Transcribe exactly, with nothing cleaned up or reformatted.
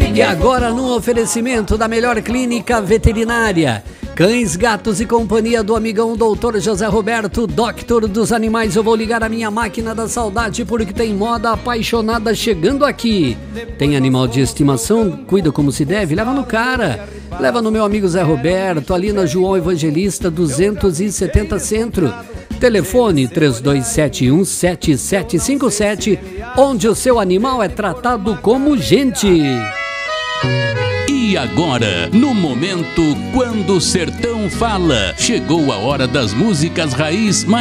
E agora no oferecimento da melhor clínica veterinária, Cães, Gatos e Companhia do amigão doutor José Roberto, doctor dos animais. Eu vou ligar a minha máquina da saudade porque tem moda apaixonada chegando aqui. Tem animal de estimação? Cuida como se deve? Leva no cara. Leva no meu amigo Zé Roberto, ali na João Evangelista duzentos e setenta Centro. Telefone três dois sete um, sete sete cinco sete, onde o seu animal é tratado como gente. E agora, no momento Quando o Sertão Fala, chegou a hora das músicas raiz mais